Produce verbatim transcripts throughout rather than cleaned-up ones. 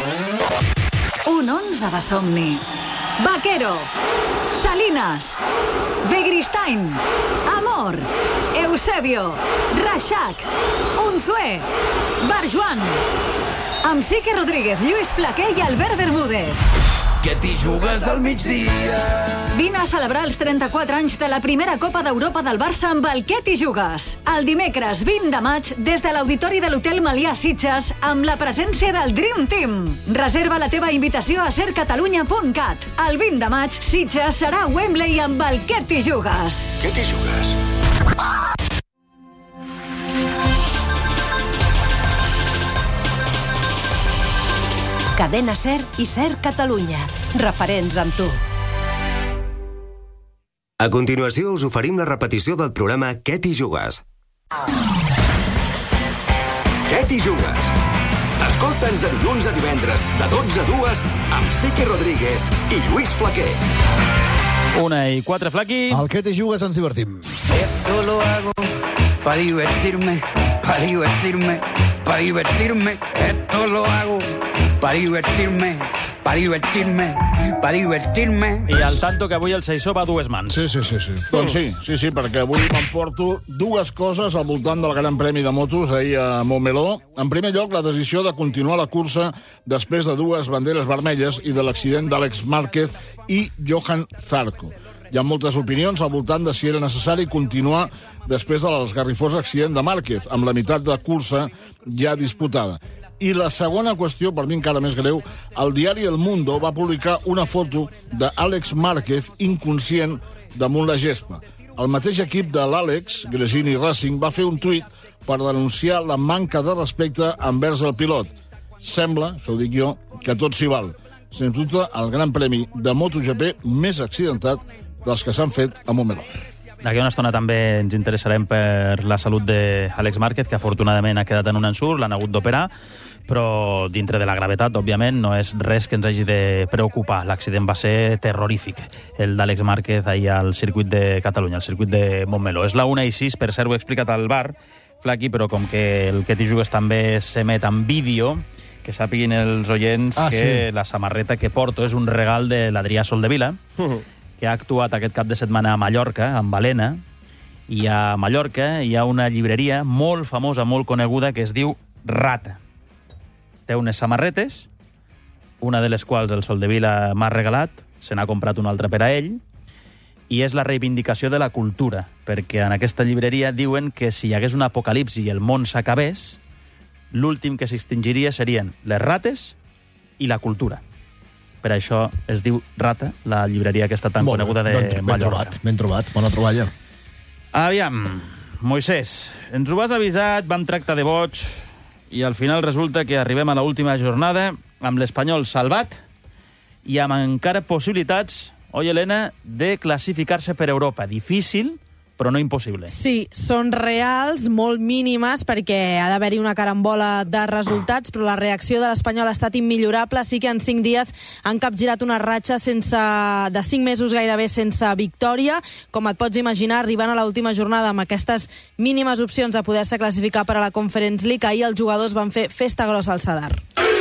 Un onze de somni. Vaquero. Salinas. Begristain. Amor. Eusebio. Reixac. Unzué. Barjuan. Amb Sique Rodríguez, Lluís Flaquer i Albert Bermúdez. Que t'hi jugues al migdia. Vine a celebrar els trenta-quatre anys de la primera Copa d'Europa del Barça amb el Què t'hi jugues. El dimecres vint de maig, des de l'Auditori de l'Hotel Melià Sitges, amb la presència del Dream Team. Reserva la teva invitació a ser catalunya punt cat. El vint de maig, Sitges serà a Wembley amb el Què t'hi jugues. Què t'hi jugues? Cadena SER i SER Catalunya. Referents amb tu. A continuació us oferim la repetició del programa Què t'hi jugues? Què t'hi jugues? Escolta'ns de dilluns a divendres, de dotze a dues, amb Sique Rodríguez i Lluís Flaquer. Una i quatre, Flaqui. Al Què t'hi jugues ens divertim. Esto lo hago para divertirme, para divertirme, para divertirme. Esto lo hago para divertirme, para divertirme, para divertirme. I al tanto que avui el Seixó va a dues mans. Sí, sí, sí, sí. Doncs sí, sí, sí, perquè avui m'emporto dues coses al voltant del Gran Premi de Motos ahir a Montmeló. En primer lloc, la decisió de continuar la cursa després de dues banderes vermelles i de l'accident d'Àlex Márquez i Johan Zarco. Hi ha moltes opinions al voltant de si era necessari continuar després de l'esgarrifós accident de Márquez, amb la meitat de cursa ja disputada. I la segona qüestió, per mi encara més greu, el diari El Mundo va publicar una foto d'Àlex Márquez inconscient damunt la gespa. El mateix equip de l'Àlex, Gresini Racing, va fer un tuit per denunciar la manca de respecte envers el pilot. Sembla, això ho dic jo, que tot s'hi val. Sens dubte, el Gran Premi de MotoGP més accidentat dels que s'han fet a Montmeló. D'aquí una estona també ens interessarem per la salut d'Àlex Márquez, que afortunadament ha quedat en un ensurt, l'han hagut d'operar, però dintre de la gravetat, òbviament, no és res que ens hagi de preocupar. L'accident va ser terrorífic, el d'Àlex Márquez ahir al circuit de Catalunya, al circuit de Montmeló. És la una i sis, per cert, ho he explicat al bar, Flaqui, però com que el Què t'hi jugues també s'emet en vídeo, que sàpiguin els oients ah, que sí. La samarreta que porto és un regal de l'Adrià Soldevila, uh-huh. que ha actuat aquest cap de setmana a Mallorca, amb Balena, i a Mallorca hi ha una llibreria molt famosa, molt coneguda, que es diu Rata. Té unes samarretes, una de les quals el Soldevila m'ha regalat, se n'ha comprat una altra per a ell, i és la reivindicació de la cultura, perquè en aquesta llibreria diuen que si hi hagués un apocalipsi i el món s'acabés, l'últim que s'extingiria serien les rates i la cultura. Per això es diu Rata, la llibreria aquesta tan Molt coneguda de ben, ben Mallorca. Trobat, ben trobat, bona troballa. Aviam, Moisès, ens ho has avisat, vam tractar de boig, i al final resulta que arribem a l'última jornada amb l'Espanyol salvat i amb encara possibilitats, oi, Helena, de classificar-se per Europa. Difícil, però no impossible. Sí, són reals, molt mínimes, perquè ha d'haver-hi una carambola de resultats, però la reacció de l'Espanyol ha estat immillorable. Sí que en cinc dies han capgirat una ratxa sense, de cinc mesos gairebé sense victòria. Com et pots imaginar, arribant a l'última jornada amb aquestes mínimes opcions de poder-se classificar per a la Conference League, ahir els jugadors van fer festa grossa al Sadar.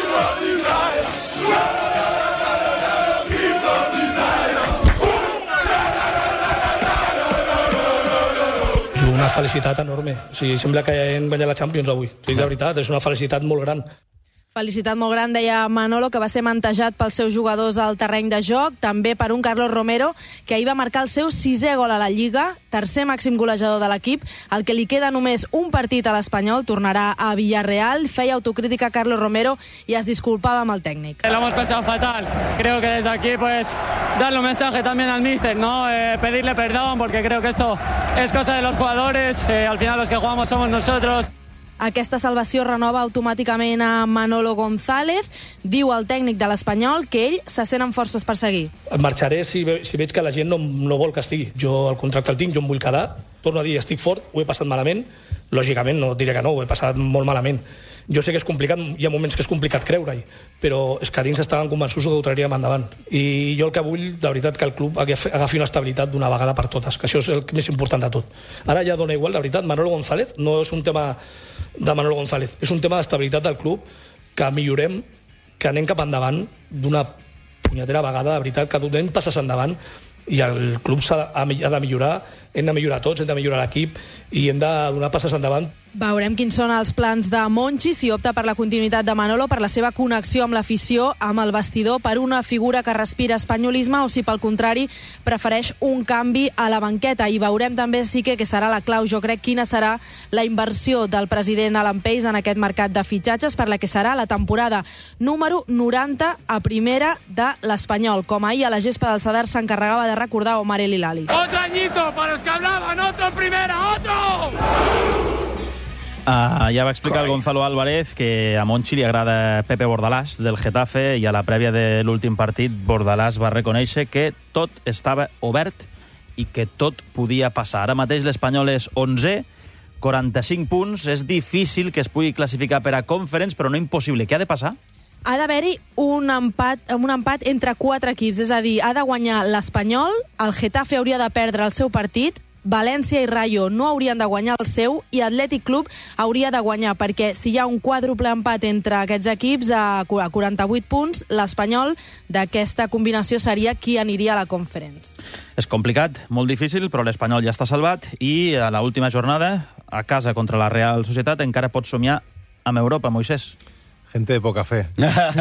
Una felicitat enorme. O sigui, sembla que hem guanyat la Champions avui. O sigui, de veritat, és una felicitat molt gran. Felicitat molt gran, deia Manolo, que va ser mantejat pels seus jugadors al terreny de joc, també per un Carlos Romero, que ahir va marcar el seu sisè gol a la Lliga, tercer màxim golejador de l'equip, el que li queda només un partit a l'Espanyol, tornarà a Villarreal, feia autocrítica Carlos Romero i es disculpava amb el tècnic. Lo hemos pasado fatal, creo que desde aquí pues darle un mensaje también al míster, ¿no? Eh, pedirle perdón, porque creo que esto es cosa de los jugadores, eh, al final los que jugamos somos nosotros. Aquesta salvació renova automàticament a Manolo González. Diu el tècnic de l'Espanyol que ell se sent amb forces per seguir. Marxaré si, ve, si veig que la gent no, no vol que estigui. Jo el contracte el tinc, jo em vull quedar. Torno a dir, estic fort, ho he passat malament. Lògicament, no diré que no, ho he passat molt malament. Jo sé que és complicat, hi ha moments que és complicat creure-hi, però és que dins estaven convençuts que ho traríem endavant. I jo el que vull, de veritat, que el club agafi una estabilitat d'una vegada per totes, que això és el més important de tot. Ara ja dona igual, de veritat, Manolo González no és un tema de Manolo González, és un tema d'estabilitat del club, que millorem que anem cap endavant d'una punyetera vegada, de veritat, que donem passes endavant i el club s'ha de, ha de millorar, hem de millorar tots, hem de millorar l'equip i hem de donar passes endavant. Veurem quins són els plans de Monchi, si opta per la continuïtat de Manolo, per la seva connexió amb l'afició, amb el vestidor, per una figura que respira espanyolisme, o si pel contrari prefereix un canvi a la banqueta. I veurem també, sí que, que serà la clau, jo crec, quina serà la inversió del president Alan Pace en aquest mercat de fitxatges per la que serà la temporada número noranta a primera de l'Espanyol, com ahir a la gespa del Sadar s'encarregava de recordar Omar El Hilali. Otro añito para los que hablaban, otro primera, otro! Uh, ja va explicar el Gonzalo Álvarez que a Monchi li agrada Pepe Bordalás del Getafe i a la prèvia de l'últim partit Bordalás va reconèixer que tot estava obert i que tot podia passar. Ara mateix l'Espanyol és onzè, quaranta-cinc punts, és difícil que es pugui classificar per a Conference, però no impossible. Què ha de passar? Ha d'haver-hi un empat, un empat entre quatre equips, és a dir, ha de guanyar l'Espanyol, el Getafe hauria de perdre el seu partit, València i Rayo no haurien de guanyar el seu i Atlètic Club hauria de guanyar, perquè si hi ha un quàdruple empat entre aquests equips a quaranta-vuit punts, l'Espanyol d'aquesta combinació seria qui aniria a la Conference. És complicat, molt difícil, però l'Espanyol ja està salvat i a l'última jornada, a casa contra la Real Societat, encara pot somiar amb Europa, Moisés. Gente de poca fe.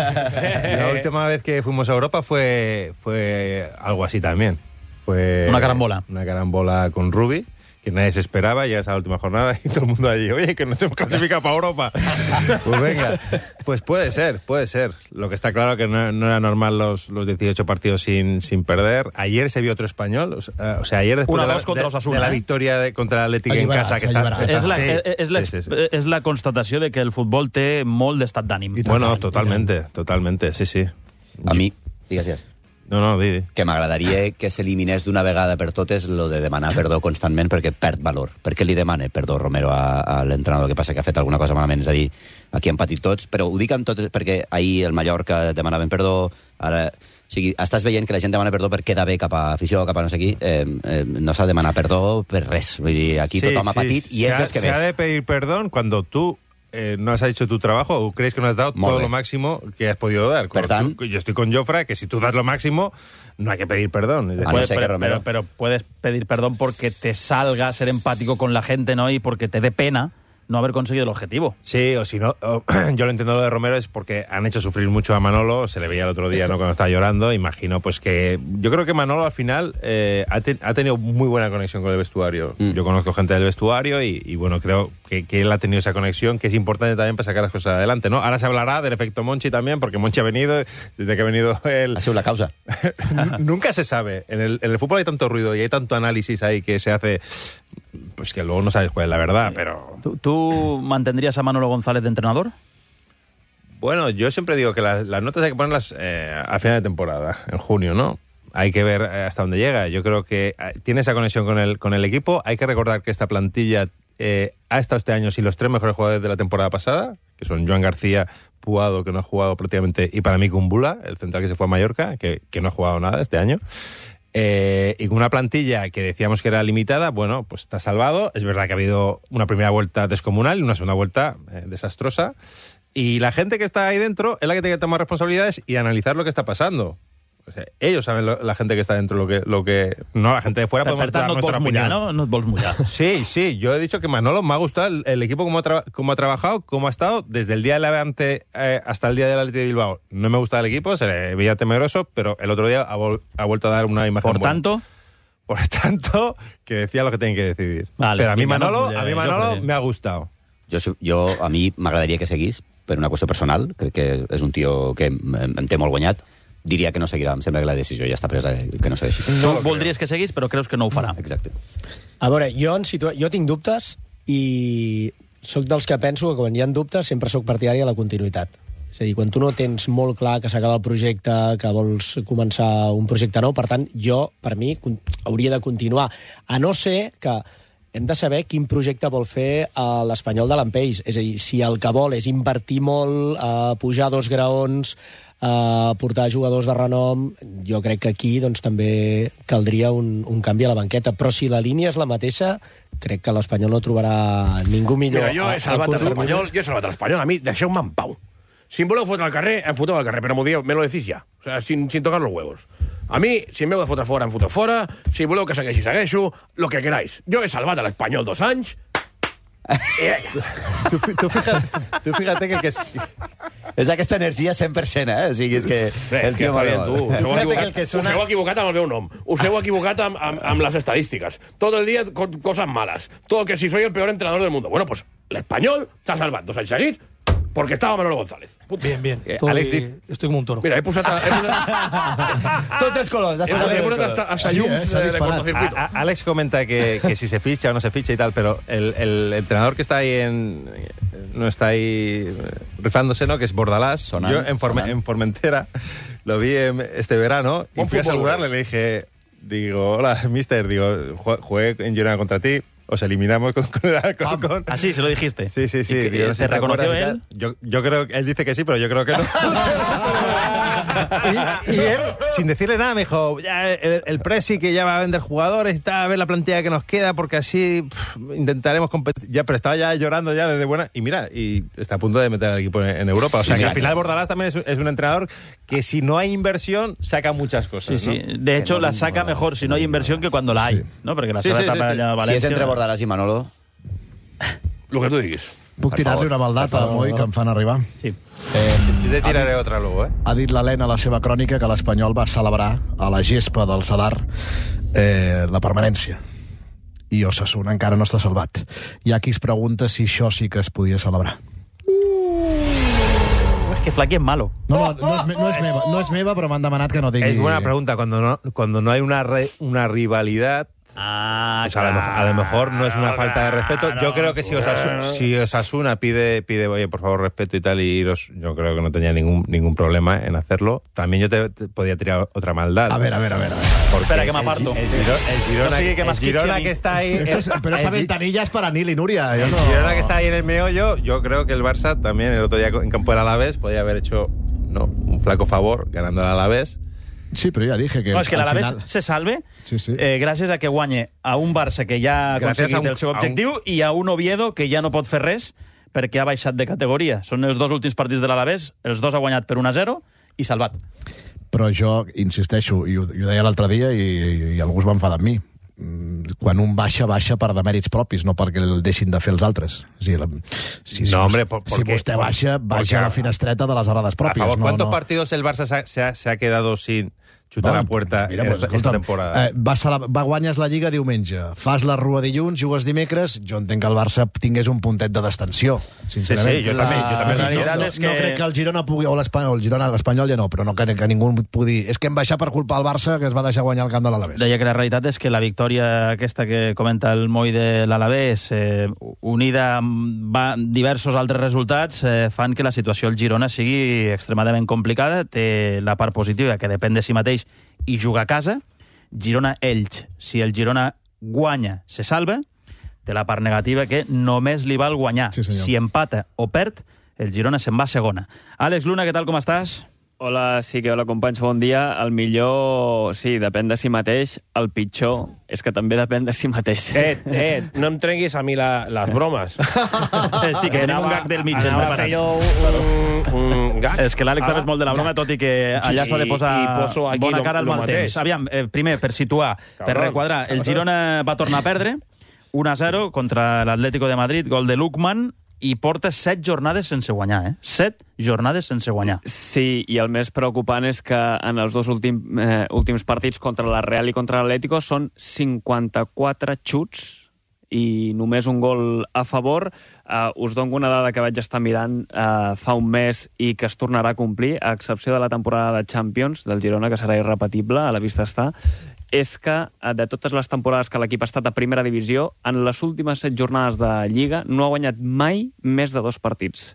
La última vez que fuimos a Europa fue, fue algo así también. Fue una carambola. Una carambola con Rubi, que nadie se esperaba, ya es la última jornada y todo el mundo allí, oye, que nos hemos clasificado para Europa. Pues venga, pues puede ser, puede ser. Lo que está claro que no, no era normal los, los dieciocho partidos sin, sin perder. Ayer se vio otro español, o sea, o sea ayer después una, de, la, de, Osasuna, de la victoria de, contra l'Atlètic en casa. Que está, és, la, sí, és, la, sí, sí, sí. és la constatació de que el futbol té molt d'estat d'ànim. Bueno, totalmente, totalmente, sí, sí. A mi, digues, digues. No, no, di, di. Que m'agradaria que s'eliminés d'una vegada per totes lo de demanar perdó constantment perquè perd valor. Per què li demana perdó Romero a, a l'entrenador? Que passa que ha fet alguna cosa malament, és a dir, aquí han patit tots, però ho dic amb totes perquè ahir el Mallorca demanaven perdó, ara... O sigui, estàs veient que la gent demana perdó per quedar bé cap a afició, cap a no sé qui, eh, eh, no s'ha de demanar perdó per res. Vull dir, aquí sí, tothom ha patit sí. i ells els que ves. Se ha de pedir perdón cuando tú Eh, no has hecho tu trabajo o crees que no has dado Molt todo bé. Lo máximo que has podido dar. Per tant, tú, yo estoy con Jofre, que si tú das lo máximo, no hay que pedir perdón. Es decir, no sé pero, pero, pero puedes pedir perdón porque te salga ser empático con la gente, ¿no? Y porque te dé pena no haber conseguido el objetivo. Sí, o si no, o, yo lo entiendo lo de Romero es porque han hecho sufrir mucho a Manolo, se le veía el otro día, ¿no?, cuando estaba llorando, imagino pues que... Yo creo que Manolo al final eh, ha, te, ha tenido muy buena conexión con el vestuario. Mm. Yo conozco gente del vestuario y, y bueno, creo que, que él ha tenido esa conexión, que es importante también para sacar las cosas adelante, ¿no? Ahora se hablará del efecto Monchi también, porque Monchi ha venido, desde que ha venido él... Ha sido la causa. Nunca se sabe. En el, en el fútbol hay tanto ruido y hay tanto análisis ahí que se hace... Pues que luego no sabes cuál es la verdad, pero... ¿Tú, tú mantendrías a Manolo González de entrenador? Bueno, yo siempre digo que las, las notas hay que ponerlas eh, a final de temporada, en junio, ¿no? Hay que ver hasta dónde llega. Yo creo que tiene esa conexión con el, con el equipo. Hay que recordar que esta plantilla eh, ha estado este año sin los tres mejores jugadores de la temporada pasada, que son Joan García, Puado, que no ha jugado prácticamente, y para mí Kumbula, el central que se fue a Mallorca, que, que no ha jugado nada este año. Eh, y con una plantilla que decíamos que era limitada, bueno, pues está salvado. Es verdad que ha habido una primera vuelta descomunal y una segunda vuelta eh, desastrosa. Y la gente que está ahí dentro es la que tiene que tomar responsabilidades y analizar lo que está pasando. O sea, ellos saben, lo, la gente que está dentro, lo que... Lo que no, la gente de fuera podemos dar nuestra opinión. ¿No? No et vols mullar. Sí, sí, yo he dicho que Manolo me ha gustado el, el equipo como ha, tra como ha trabajado, cómo ha estado desde el día del Levante eh, hasta el día del Athletic de Bilbao. No me gusta el equipo, se le veía temeroso, pero el otro día ha, ha vuelto a dar una imagen Por buena. tanto... Por tanto, que decía lo que tienen que decidir. Vale, pero a mí Manolo, no, a mí Manolo me ha gustado. Jo, jo, a mi m'agradaria que seguís, per una qüestió personal. Crec que és un tio que em, em té molt guanyat. Diria que no seguirà, em sembla que la decisió ja està presa, que no segueixi. No voldries que seguís, però creus que no ho farà. Exacte. A veure, jo, en situa... jo tinc dubtes i sóc dels que penso que quan hi ha dubtes sempre sóc partidari de la continuïtat. És a dir, quan tu no tens molt clar que s'acaba el projecte, que vols començar un projecte nou, per tant, jo, per mi, hauria de continuar. A no ser que hem de saber quin projecte vol fer a l'Espanyol de l'Ampeix. És a dir, si el que vol és invertir molt, eh, pujar dos graons, Uh, portar jugadors de renom, jo crec que aquí doncs, també caldria un, un canvi a la banqueta, però si la línia és la mateixa, crec que l'Espanyol no trobarà ningú millor. Mira, jo he salvat l'Espanyol, jo he salvat l'Espanyol, a mi deixeu-me en pau. si em voleu fotre al carrer, em foteu al carrer, però m'ho dieu, me lo decís ja, o sea, sin, sin tocar los huevos. A mi, si em heu de fotre fora, em foteu fora, si voleu que segueixi, segueixo, lo que queráis. Jo he salvat a l'Espanyol dos anys, tu, tu, fíjate, tu fíjate que, que és, és aquesta energia cent per cent, eh? O sigui, és que Bé, el tio bien, tu. Us heu equivocat, que sona... us heu equivocat amb el meu nom. Us heu equivocat amb, amb, amb les estadístiques. Todo el día con cosas malas. Todo que si soy el peor entrenador del mundo. Bueno, pues el español se ha salvat dos anys seguits porque estaba Manolo González. Bien, bien. Eh, Estoy, Alex, estoy como un toro. Mira, he posat... He posat... Tots els colors. He posat, he posat hasta, hasta sí, llums eh, de cortocircuito. A, a, Alex comenta que, que si se ficha o no se ficha y tal, pero el, el entrenador que está ahí en... no está ahí rifándose, ¿no? Que es Bordalás. Sonan, Yo en, Forme, en Formentera lo vi en, este verano y fui a saludarle, le dije... Digo, hola, mister, digo, jugué en Girona contra ti, os eliminamos con... con, con, con... Ah, sí, se lo dijiste. Sí, sí, sí. ¿Y que, digo, ¿Te, no sé te si reconoció él? Yo, yo creo que él dice que sí, pero yo creo que no. y, y él, sin decirle nada, me dijo, ya el, el Presi que ya va a vender jugadores y tal, a ver la plantilla que nos queda, porque así pff, intentaremos competir. Ya, pero estaba ya llorando ya desde buena... Y mira, y está a punto de meter al equipo en, en Europa. O sea, sí, que sí, al final Bordalás también es, es un entrenador que si no hay inversión, saca muchas cosas. Sí, ¿no? sí. De hecho, no la saca mejor si no hay inversión que cuando la hay, sí. ¿no? Porque la sí, sí, etapa sí, sí. València... Si és entre Bordalás i Manolo... Lo que tu diguis. Puc tirar-li una maldat a Moi que em fan arribar? Sí. Eh, jo te tiraré otra luego, eh? Ha dit l'Helena a la seva crònica que l'Espanyol va celebrar a la gespa del Sadar eh, la permanència. I Osasuna encara no està salvat. Hi ha qui es pregunta si això sí que es podia celebrar. Es que Flaky es malo. No, no, no, és, no, és meva, no és meva, però m'han demanat que no digui... Es buena pregunta. Cuando no, cuando no hay una, re, una rivalidad... Ah, pues claro, a, lo, a lo mejor no es una falta de respeto. Yo creo que si Osasuna, si Osasuna pide, pide, oye, por favor, respeto y tal, y iros, yo creo que no tenía ningún, ningún problema en hacerlo. También yo te, te podía tirar otra maldad. A ver, a ver, a ver. A ver. Espera, que me aparto. El, el, Girona, el Girona, no sé que, el Girona que está ahí... Eso es, pero esa ventanilla es para Nil y Nuria. El no... Girona que está ahí en el meollo, yo creo que el Barça también el otro día en campo del Alavés podría haber hecho no, un flaco favor ganando al Alavés. Sí, però ja dije que... No, és que l'Alavés final... se salve sí, sí. Eh, gràcies a que guanye a un Barça que ja ha gràcies aconseguit un, el seu objectiu un... i a un Oviedo que ja no pot fer res perquè ha baixat de categoria. Són els dos últims partits de l'Alavés, els dos ha guanyat per un a zero i salvat. Però jo insisteixo, i ho, i ho deia l'altre dia i, i, i algú es va enfadar amb mi, quan un baixa, baixa per demèrits propis, no perquè el deixin de fer els altres. O sigui, la, si, si, no, hombre, por, si porque, vostè baixa, baixa a la finestreta de les arades pròpies. A favor, no, ¿cuántos no. partidos el Barça se ha, se ha, se ha quedado sin chutar bueno, a puerta mira, pues, esta escolta, temporada? Eh, va, va guanyes la Lliga diumenge, fas la Rua dilluns, jugues dimecres, jo entenc que el Barça tingués un puntet de distensió, sincerament. Sí, sí, jo també. Jo també. La realitat no, no, és que... no crec que el Girona pugui, o l'Espanyol, el Girona, l'Espanyol ja no, però no que, que ningú pugui... És que hem baixat per culpa del Barça, que es va deixar guanyar el camp de l'Alavés. Deia que la realitat és que la victòria aquesta que comenta el Moi de l'Alavés, eh, unida amb diversos altres resultats, eh, fan que la situació al Girona sigui extremadament complicada. Té la part positiva, que depèn de si mateix i juga a casa. Girona-Elx, si el Girona guanya, se salva. Té la part negativa, que només li val guanyar. Sí, si empata o perd, el Girona se'n va a segona. Àlex Luna, què tal, com estàs? Hola, sí que hola, companys, bon dia. El millor, sí, depèn de si mateix. El pitjor és que també depèn de si mateix. Eh, eh, no em treguis a mi la, les bromes. Sí, que tenim un gag del mig. Anava a fer jo un, un gag. És que l'Àlex també és molt de la broma, tot i que allà s'ha de posar bona cara al mal temps. Aviam, eh, primer, per situar, per requadrar, el Girona va tornar a perdre un a zero contra l'Atlético de Madrid, gol de Lukman, i porta set jornades sense guanyar, eh? Set jornades sense guanyar. Sí, i el més preocupant és que en els dos últim, eh, últims partits contra la Real i contra l'Atlético són cinquanta-quatre xuts i només un gol a favor. Uh, us dono una dada que vaig estar mirant uh, fa un mes i que es tornarà a complir, a excepció de la temporada de Champions del Girona, que serà irrepetible, a la vista està, és que de totes les temporades que l'equip ha estat a primera divisió, en les últimes set jornades de Lliga no ha guanyat mai més de dos partits.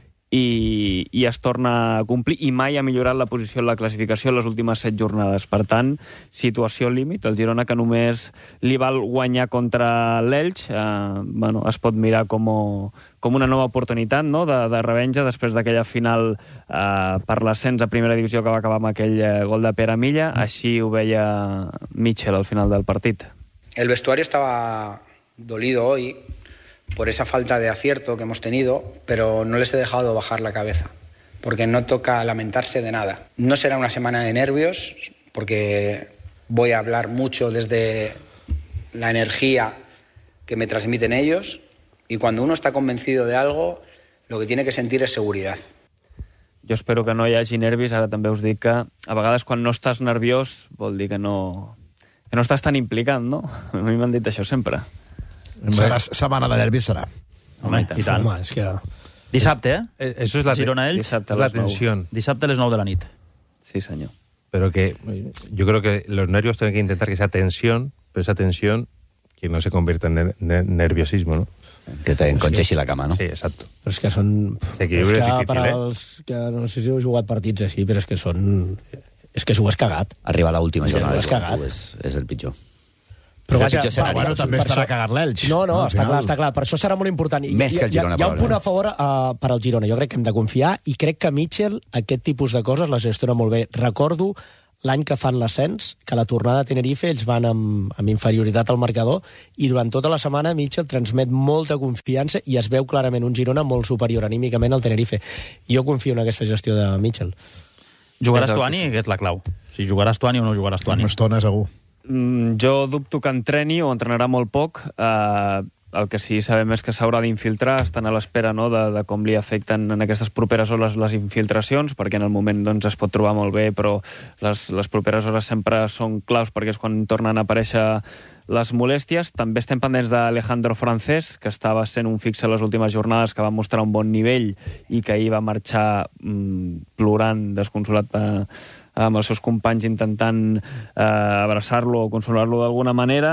I, i es torna a complir, i mai ha millorat la posició en la classificació en les últimes set jornades. Per tant, situació límit. El Girona, que només li val guanyar contra l'Elx, eh, bueno, es pot mirar com, com una nova oportunitat, no?, de, de revenja després d'aquella final eh, per l'ascens a primera divisió que va acabar amb aquell eh, gol de Pere Milla. Així ho veia Mitchell al final del partit. El vestuario estaba dolido hoy por esa falta de acierto que hemos tenido, pero no les he dejado bajar la cabeza. porque no toca lamentarse de nada. No será una semana de nervios, porque voy a hablar mucho desde la energía que me transmiten ellos, y cuando uno está convencido de algo, lo que tiene que sentir és seguretat. Jo espero que no hi hagi nervis. Ara també us dic que a vegades quan no estàs nerviós vol dir que no, que no estàs tan implicat, no? A mi m'han dit això sempre. Serà setmana de nervis, serà. Home, i tant. Home, és que... Dissabte, eh? Eso es la, Girona-Elx. Dissabte a es la les nou. tensión. Dissabte a les nou de la nit. Sí, senyor. Pero que yo creo que los nervios tienen que intentar que sea tensión, pero esa tensión que no se convierta en ner ner nerviosismo, ¿no? Que te encongeixi la cama, no? Sí, exacto. Però és que són... És que per als que no sé si heu jugat partits així, però és que són... És que s'ho has cagat. Arribar a l'última És que jornada s'ho has cagat. és, és el pitjor. Però és vaja, el pitjor escenari. Bueno, també Per estarà això- cagat l'Elx. No, no, Al està final. clar, està clar. Per això serà molt important. I Més que el Girona, Hi ha, hi ha un punt probablement. a favor uh, per al Girona. Jo crec que hem de confiar i crec que Mitchell aquest tipus de coses les gestiona molt bé. Recordo l'any que fan l'ascens, que a la tornada a Tenerife ells van amb, amb inferioritat al marcador i durant tota la setmana Mitchell transmet molta confiança i es veu clarament un Girona molt superior anímicament al Tenerife. Jo confio en aquesta gestió de Mitchell. Jugaràs Tuani, que és la clau. Si jugaràs Tuani o no jugaràs Tuani. Una estona, segur. Mm, jo dubto que entreni o entrenarà molt poc. Eh, el que sí sabem és que s'haurà d'infiltrar, estan a l'espera, no?, de, de com li afecten en aquestes properes hores les infiltracions, perquè en el moment doncs, es pot trobar molt bé, però les, les properes hores sempre són claus perquè és quan tornen a aparèixer les molèsties. També estem pendents d'Alejandro Francés, que estava sent un fixe les últimes jornades, que va mostrar un bon nivell i que ahir va marxar mm, plorant, desconsolat eh, amb els seus companys intentant eh, abraçar-lo o consolar-lo d'alguna manera.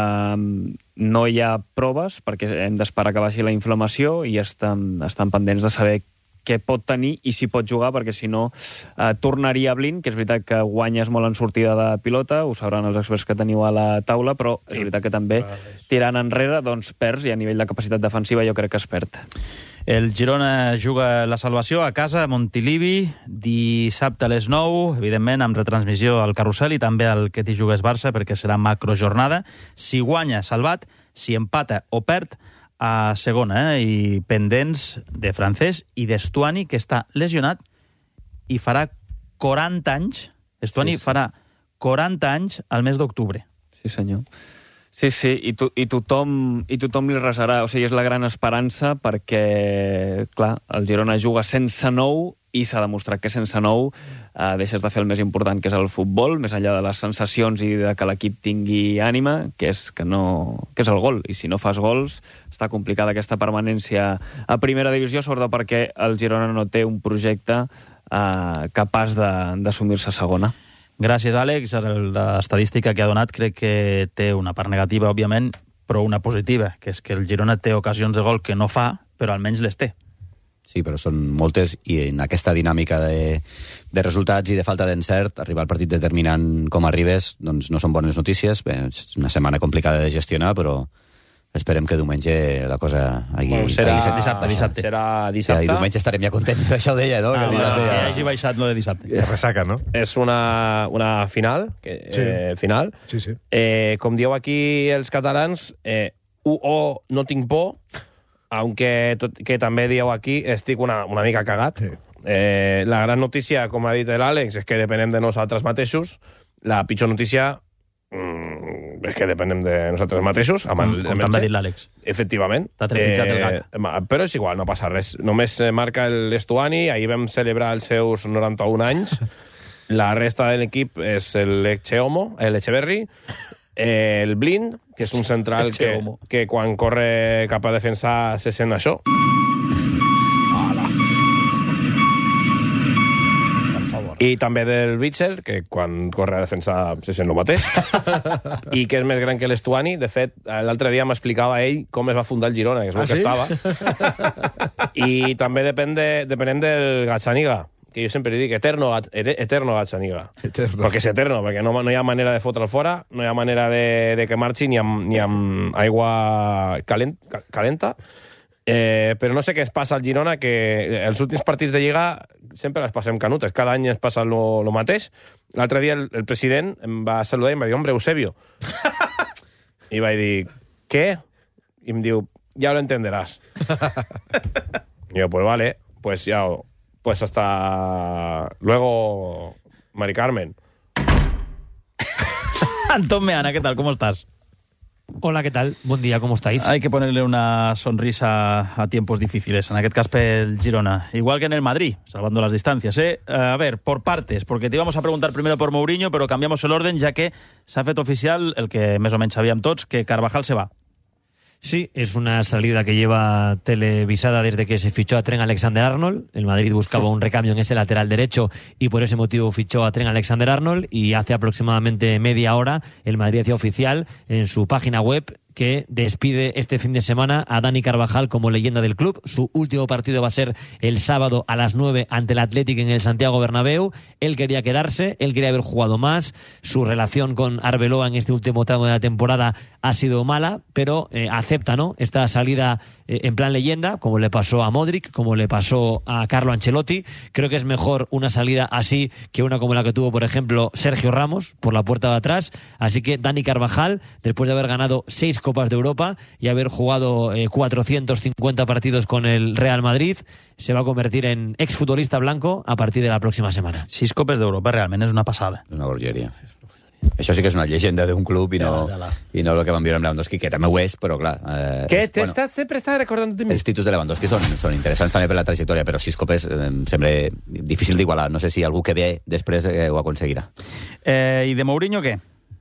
Eh, no hi ha proves perquè hem d'esperar que baixi la inflamació i estan, estan pendents de saber què pot tenir i si pot jugar, perquè si no eh, tornaria a Blin, que és veritat que guanyes molt en sortida de pilota, ho sabran els experts que teniu a la taula, però és veritat que també tirant enrere doncs perds, i a nivell de capacitat defensiva jo crec que es perd. El Girona juga la salvació a casa, a Montilivi, dissabte a les nou, evidentment amb retransmissió al Carrusel i també al Que t'hi jugues Barça, perquè serà macrojornada. Si guanya, salvat; si empata o perd, a segona, eh? I pendents de Francés i d'Estuani, que està lesionat i farà quaranta anys. Estuani sí, sí. farà quaranta anys al mes d'octubre. Sí, senyor. Sí, sí, i, to, i, tothom, i tothom li resarà. O sigui, és la gran esperança perquè, clar, el Girona juga sense nou i s'ha demostrat que sense nou eh, deixes de fer el més important, que és el futbol, més enllà de les sensacions i de que l'equip tingui ànima, que és, que no, que és el gol. I si no fas gols, està complicada aquesta permanència a primera divisió, sobretot perquè el Girona no té un projecte eh, capaç d'assumir-se a segona. Gràcies, Àlex. L'estadística que ha donat crec que té una part negativa, òbviament, però una positiva, que és que el Girona té ocasions de gol que no fa, però almenys les té. Sí, però són moltes, i en aquesta dinàmica de, de resultats i de falta d'encert, arribar al partit determinant com arribes, doncs no són bones notícies. Bé, és una setmana complicada de gestionar, però esperem que diumenge la cosa... Hagi, bueno, serà hagi dissabte, dissabte. Serà dissabte. I diumenge estarem ja contents, això ho deia, no? Ah, que va, ja... que hagi baixat lo de dissabte. Que ressaca, no? És una, una final, que, Sí. eh, final. Sí, sí. Eh, com dieu aquí els catalans, eh, u o no tinc por, aunque tot, que també dieu aquí, estic una, una mica cagat. Sí. Eh, la gran notícia, com ha dit l'Àlex, és que depenem de nosaltres mateixos. La pitjor notícia mm, és que depenem de nosaltres mateixos. Amb el, Com també ha dit l'Àlex. Efectivament. T'ha trepitjat el gat. Eh, però és igual, no passa res. Només eh, marca l'Estuani, ahir vam celebrar els seus noranta-un anys. La resta de l'equip és l'Echeomo, l'Echeverri, eh, el Blind, que és un central que, que quan corre cap a defensar se sent això. I també del Bitzel, que quan corre a defensar se sent el mateix. I que és més gran que l'Estuani. De fet, l'altre dia m'explicava ell com es va fundar el Girona, que és el Ah, que sí? estava. I també depèn de, depenem del Gazzaniga, que jo sempre li dic eterno, eterno Gazzaniga. Eterno. Perquè és eterno, perquè no, no hi ha manera de fotre'l fora, no hi ha manera de, de que marxi ni amb, ni amb aigua calent, calenta. Eh, però no sé què es passa al Girona, que els últims partits de Lliga sempre les passem canutes, cada any es passa lo, lo mateix. L'altre dia el, el president em va saludar i em va dir, hombre, Eusebio. I vaig dir, què? I em diu, ja lo entenderàs. I jo, pues vale, pues ja ho, pues hasta luego, Mari Carmen. Antón Meana, ¿qué tal? ¿Cómo estás? Hola, ¿qué tal? Buen día, ¿cómo estáis? Hay que ponerle una sonrisa a tiempos difíciles, en aquest cas pel Girona. Igual que en el Madrid, salvando las distancias, ¿eh? A ver, por partes, porque te íbamos a preguntar primero por Mourinho, pero cambiamos el orden, ya que s'ha fet oficial, el que més o menys sabíem tots, que Carvajal se va. Sí, es una salida que lleva televisada desde que se fichó a Trent Alexander-Arnold. El Madrid buscaba un recambio en ese lateral derecho y por ese motivo fichó a Trent Alexander-Arnold, y hace aproximadamente media hora el Madrid hacía oficial en su página web que despide este fin de semana a Dani Carvajal como leyenda del club. Su último partido va a ser el sábado a las nueve ante el Athletic en el Santiago Bernabéu. Él quería quedarse, él quería haber jugado más. Su relación con Arbeloa en este último tramo de la temporada ha sido mala, pero eh, acepta, ¿no?, esta salida eh, en plan leyenda, como le pasó a Modric, como le pasó a Carlo Ancelotti. Creo que es mejor una salida así que una como la que tuvo, por ejemplo, Sergio Ramos, por la puerta de atrás. Así que Dani Carvajal, después de haber ganado seis Copas de Europa y haber jugado eh, cuatrocientos cincuenta partidos con el Real Madrid, se va a convertir en exfutbolista blanco a partir de la próxima semana. Sis Copes d'Europa, realment és una passada. Una bogeria. Això sí que és una llegenda d'un club i no, i no el que van viure amb Lewandowski, que també ho és, però clar... Eh, que és, te bueno, estás, sempre estàs recordant de mi. Els títols de Lewandowski són, són interessants també per la trajectòria, però sis copes eh, em sembla difícil d'igualar. No sé si algú que ve després eh, ho aconseguirà. Eh, ¿Y de Mourinho qué?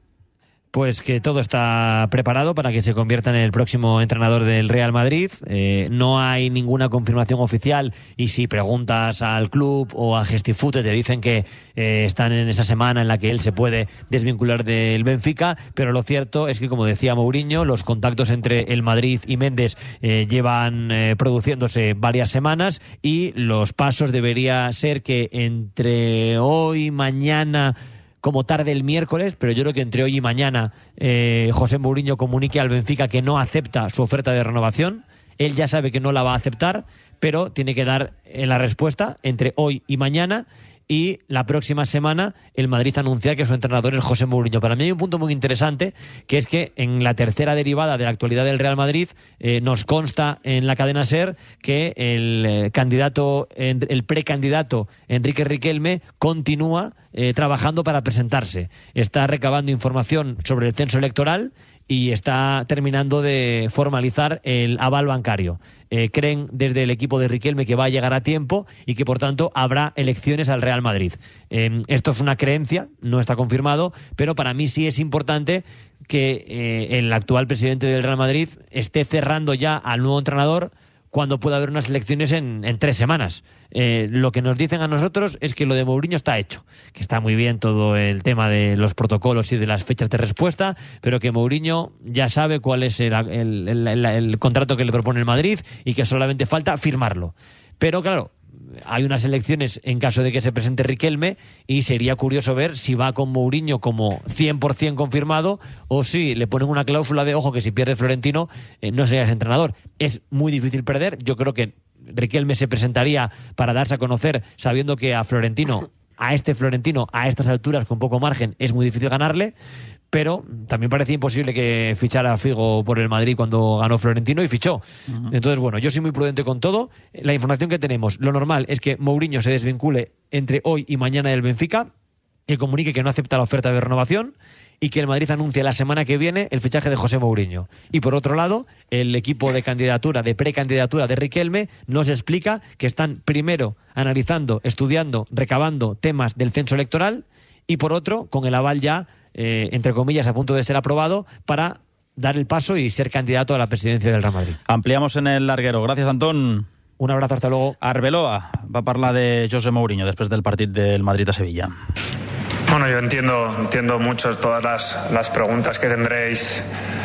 Pues que todo está preparado para que se convierta en el próximo entrenador del Real Madrid. Eh, no hay ninguna confirmación oficial, y si preguntas al club o a Gestifute te dicen que eh, están en esa semana en la que él se puede desvincular del Benfica, pero lo cierto es que, como decía Mourinho, los contactos entre el Madrid y Méndez eh, llevan eh, produciéndose varias semanas, y los pasos debería ser que entre hoy, mañana, como tarde el miércoles, pero yo creo que entre hoy y mañana eh, José Mourinho comunique al Benfica que no acepta su oferta de renovación. Él ya sabe que no la va a aceptar, pero tiene que dar eh, la respuesta entre hoy y mañana, y la próxima semana el Madrid anuncia que su entrenador es José Mourinho. Para mí hay un punto muy interesante, que es que en la tercera derivada de la actualidad del Real Madrid eh, nos consta en la cadena SER que el eh, candidato, el precandidato Enrique Riquelme continúa eh, trabajando para presentarse. Está recabando información sobre el censo electoral y está terminando de formalizar el aval bancario. Eh, creen desde el equipo de Riquelme que va a llegar a tiempo y que por tanto habrá elecciones al Real Madrid. Eh, esto es una creencia, no está confirmado, pero para mí sí es importante que eh, el actual presidente del Real Madrid esté cerrando ya al nuevo entrenador cuando pueda haber unas elecciones en, en tres semanas. Eh, lo que nos dicen a nosotros es que lo de Mourinho está hecho, que está muy bien todo el tema de los protocolos y de las fechas de respuesta, pero que Mourinho ya sabe cuál es el, el, el, el, el contrato que le propone el Madrid y que solamente falta firmarlo. Pero claro, hay unas elecciones en caso de que se presente Riquelme, y sería curioso ver si va con Mourinho como cien por ciento confirmado, o si le ponen una cláusula de ojo que si pierde Florentino eh, no seas entrenador. Es muy difícil perder. Yo creo que Riquelme se presentaría para darse a conocer, sabiendo que a Florentino, a este Florentino, a estas alturas, con poco margen, es muy difícil ganarle. Pero también parecía imposible que fichara a Figo por el Madrid cuando ganó Florentino, y fichó. Uh-huh. Entonces, bueno, yo soy muy prudente con todo. La información que tenemos, lo normal es que Mourinho se desvincule entre hoy y mañana del Benfica, que comunique que no acepta la oferta de renovación, y que el Madrid anuncie la semana que viene el fichaje de José Mourinho. Y por otro lado, el equipo de candidatura, de precandidatura de Riquelme, nos explica que están primero analizando, estudiando, recabando temas del censo electoral, y por otro, con el aval ya, eh, entre comillas, a punto de ser aprobado para dar el paso y ser candidato a la presidencia del Real Madrid. Ampliamos en el larguero. Gracias, Antón. Un abrazo, hasta luego. Arbeloa va a parlar de José Mourinho después del partido del Madrid a Sevilla. Bueno, yo entiendo, entiendo mucho todas las, las preguntas que tendréis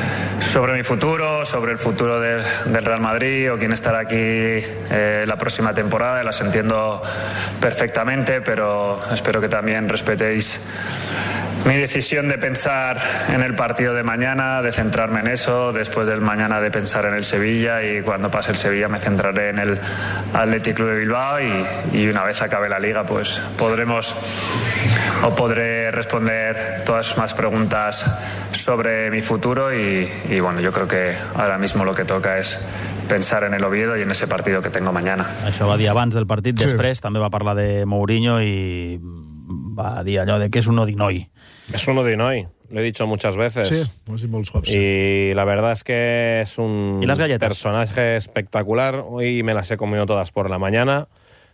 sobre mi futuro, sobre el futuro del, del Real Madrid o quién estará aquí eh, la próxima temporada. Las entiendo perfectamente, pero espero que también respetéis Mi decisión de pensar en el partido de mañana, de centrarme en eso, después del mañana de pensar en el Sevilla, y cuando pase el Sevilla me centraré en el Athletic Club de Bilbao, y, y una vez acabe la Liga pues podremos o podré responder todas más preguntas sobre mi futuro, y, y bueno, yo creo que ahora mismo lo que toca es pensar en el Oviedo y en ese partido que tengo mañana. Això va dir abans del partit, Sí. després també va parlar de Mourinho i va dir allò de que és un odinoi. Es un odinoi, lo he dicho muchas veces. Sí, ho has dit molts cops. Y la verdad es que es un ¿Y las galletas? personaje espectacular. Hoy me las he comido todas por la mañana.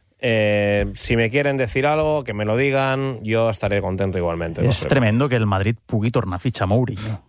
Eh, si me quieren decir algo, que me lo digan, yo estaré contento igualmente. És tremendo que el Madrid pugui tornar a fitxar Mourinho.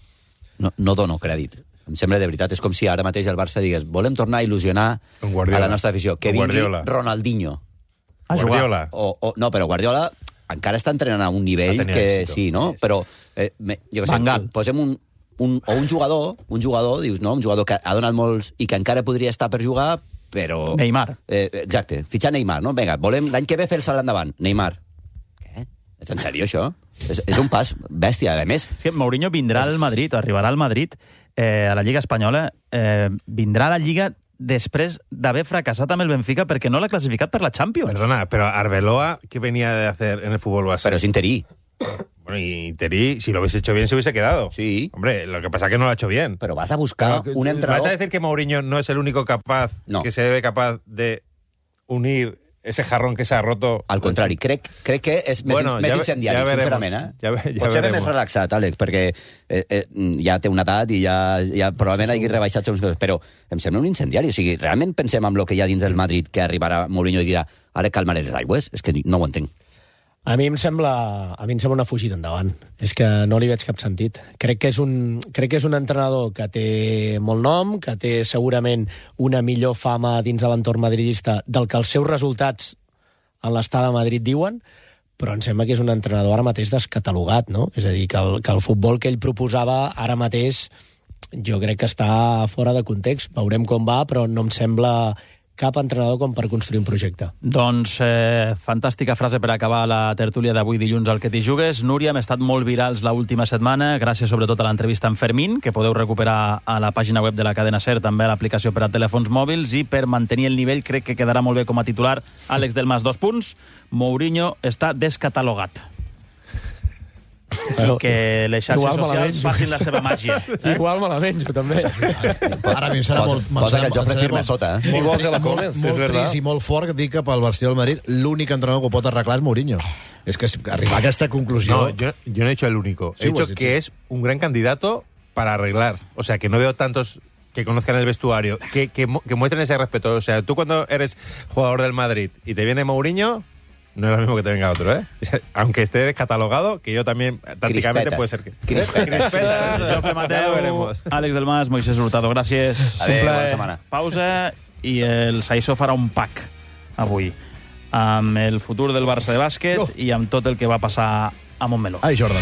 No, no dono crèdit. Em sembla de veritat. És com si ara mateix el Barça digués volem tornar a il·lusionar a la nostra afició. Que vingui Guardiola. Ronaldinho. A Guardiola. O, o, no, però Guardiola encara està entrenant a un nivell Ha tenido que éxito. sí, no? Però, eh, me, jo què sé, Van Gaal. posem un, un, o un jugador, un jugador, dius, no? Un jugador que ha donat molts i que encara podria estar per jugar, però... Neymar. Eh, exacte, fitxar Neymar, no? Vinga, volem l'any que ve fer el salt endavant. Neymar. Què? És en sèrio, això? És, és un pas bèstia, a més. És que Mourinho vindrà al Madrid, o arribarà al Madrid, eh, a la Lliga Espanyola, eh, vindrà a la Lliga després d'haver fracassat amb el Benfica perquè no l'ha classificat per la Champions. Perdona, pero Arbeloa, ¿qué venía de hacer en el fútbol base? Pero es interí. Bueno, y Interí, si lo hubiese hecho bien, se hubiese quedado. Sí. Hombre, lo que pasa es que no lo ha hecho bien. Pero vas a buscar Pero, un entrenador... ¿Vas a decir que Mourinho no es el único capaz, No. que se ve capaz de unir ese jarrón que se ha roto? Al contrari, crec, crec que és més, Bueno, més ja ve- incendiari, ja veremos. sincerament. Eh? Ja ve- ja Potser ve veremos. més relaxat, Àlex, perquè eh, eh, ja té una edat i ja, ja probablement hagi rebaixat segons coses, però em sembla un incendiari. O sigui, realment pensem en el que hi ha dins del Madrid, que arribarà Mourinho i dirà ara calmaré les aigües? És que no ho entenc. A mi em sembla, a mi em sembla una fugida endavant. És que no li veig cap sentit. Crec que és un, crec que és un entrenador que té molt nom, que té segurament una millor fama dins de l'entorn madridista del que els seus resultats en l'estada a Madrid diuen, però em sembla que és un entrenador ara mateix descatalogat, no? És a dir, que el, que el futbol que ell proposava ara mateix jo crec que està fora de context. Veurem com va, però no em sembla cap entrenador com per construir un projecte. Doncs eh, fantàstica frase per acabar la tertúlia d'avui dilluns al Que t'hi jugues. Núria, hem estat molt virals l'última setmana, gràcies sobretot a l'entrevista amb Fermín, que podeu recuperar a la pàgina web de la cadena SER, també a l'aplicació per a telèfons mòbils, i per mantenir el nivell crec que quedarà molt bé com a titular Àlex del Mas, dos punts. Mourinho està descatalogat. I que les xarxes Igual me la socials menjo. facin la seva màgia. Eh? Igual me la menjo, també. Ara a mi em serà Posa- molt... me'n posa serà- que el joc em serà firme molt- sota, eh? molt Igual tri- te la molt- comes, molt és verdad. trist i molt fort dir que pel Barcelona del Madrid l'únic entrenador que ho pot arreglar és Mourinho. És que si- arribar a aquesta conclusió... No, yo, yo no he dicho el único. Sí, He pues, dicho sí, que sí. es un gran candidato para arreglar. O sea, que no veo tantos que conozcan el vestuario, que, que, mu- que muestren ese respeto. O sea, tú cuando eres jugador del Madrid y te viene Mourinho, no es lo mismo que te venga otro, ¿eh? Aunque esté descatalogado, que yo también, tácticamente, Crispetas. puede ser que... Crispetas. Crispetas. José Ya Mateu, lo veremos. Àlex del Mas, Moisés Hurtado, gràcies. Adéu, Un plaer. bona setmana. Pausa i el Saissó farà un pack avui amb el futur del Barça de bàsquet Oh. i amb tot el que va passar a Montmeló. Ai, Jordan.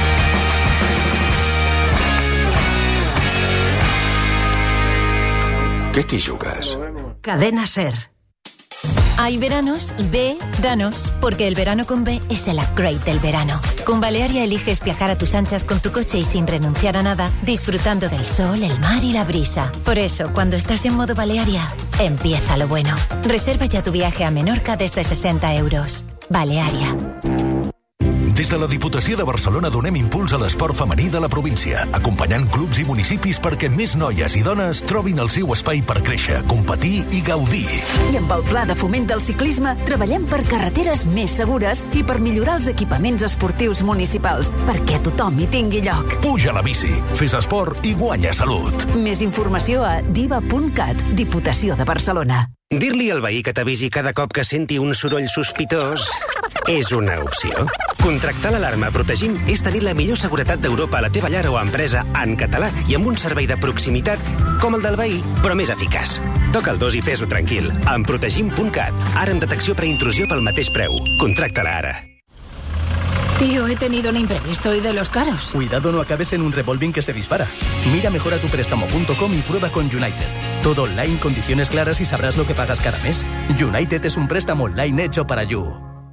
¿Qué te jugas? Cadena SER. Hay veranos y veranos, porque el verano con B es el upgrade del verano. Con Balearia eliges viajar a tus anchas con tu coche y sin renunciar a nada, disfrutando del sol, el mar y la brisa. Por eso, cuando estás en modo Balearia, empieza lo bueno. Reserva ya tu viaje a Menorca desde sesenta euros. Balearia. Des de la Diputació de Barcelona donem impuls a l'esport femení de la província, acompanyant clubs i municipis perquè més noies i dones trobin el seu espai per créixer, competir i gaudir. I amb el Pla de Foment del Ciclisme treballem per carreteres més segures i per millorar els equipaments esportius municipals, perquè tothom hi tingui lloc. Puja a la bici, fes esport i guanya salut. Més informació a diva punt cat, Diputació de Barcelona. Dir-li al veí que t'avisi cada cop que senti un soroll sospitós és una opció. Contractar l'alarma Protegim és tenir la millor seguretat d'Europa a la teva llar o empresa en català i amb un servei de proximitat com el del veí, però més eficaç. Toca el dos i fes-ho tranquil. Amb protegim punt cat. Ara amb detecció preintrusió pel mateix preu. Contracta-la ara. Tío, he tenido un imprevisto y de los caros. Cuidado, no acabes en un revolving que se dispara. Mira mejor a tu préstamo punto com y prueba con United. Todo online, condiciones claras y sabrás lo que pagas cada mes. United es un préstamo online hecho para you.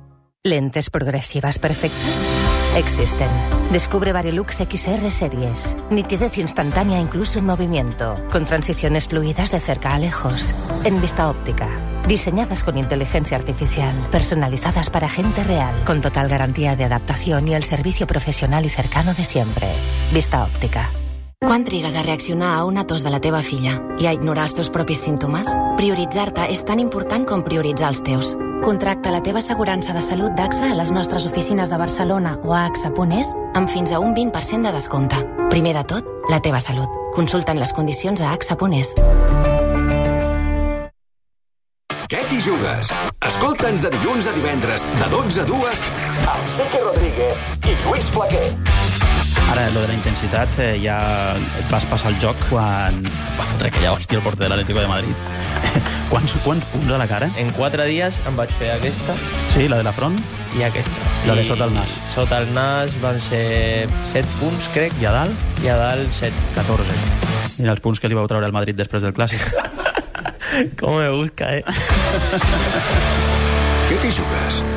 ¿Lentes progresivas perfectas? Existen. Descubre Varilux X R Series. Nitidez instantánea incluso en movimiento. Con transiciones fluidas de cerca a lejos. En Vista Óptica. Diseñadas con inteligencia artificial. Personalizadas para gente real. Con total garantía de adaptación y el servicio profesional y cercano de siempre. Vista Òptica. Quan trigues a reaccionar a una tos de la teva filla i a ignorar els teus propis símptomes? Prioritzar-te és tan important com prioritzar els teus. Contracta la teva assegurança de salut d'A X A a les nostres oficines de Barcelona o a A X A punt es amb fins a un vint per cent de descompte. Primer de tot, la teva salut. Consulta'n les condicions a A X A punt es. Què t'hi jugues? Escolta'ns de dilluns a divendres, de dotze a dues, amb Seque Rodríguez i Lluís Flaquer. Ara, lo de la intensitat, eh, ja et vas passar el joc quan va fotre aquella hòstia al porter de l'Atlético de Madrid. quants, quants punts a la cara? En quatre dies em vaig fer aquesta. Sí, la de la front? I aquesta. La de I sota el nas. Sota el nas van ser set punts, crec. I a dalt? I a dalt set. catorze. Mira els punts que li vau treure al Madrid després del Clàssic. Com me busca, eh? Què t'hi jugues?